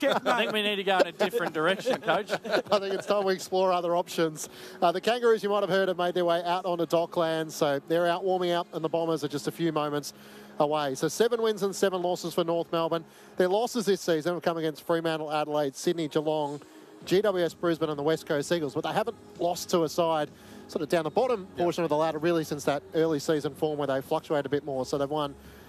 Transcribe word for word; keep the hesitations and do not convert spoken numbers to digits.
I think we need to go in a different direction, Coach. I think it's time we explore other options. Uh, the Kangaroos, you might have heard, have made their way out onto Docklands, so they're out warming up, and the Bombers are just a few moments away. So seven wins and seven losses for North Melbourne. Their losses this season have come against Fremantle, Adelaide, Sydney, Geelong, G W S Brisbane and the West Coast Eagles, but they haven't lost to a side sort of down the bottom portion yep. of the ladder really since that early season form where they fluctuate a bit more. So they've won